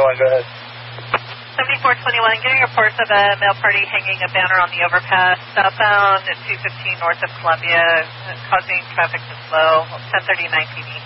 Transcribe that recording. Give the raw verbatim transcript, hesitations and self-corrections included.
twenty-one, go ahead. seventy-four twenty-one, getting reports of a male party hanging a banner on the overpass southbound at two fifteen north of Columbia, causing traffic to slow. ten thirty-nine P D.